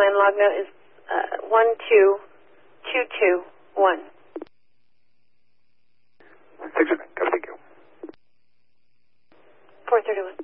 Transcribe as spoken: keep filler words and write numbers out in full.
landline log note is uh, one two two two one. six seven, copy, thank you. four thirty-one.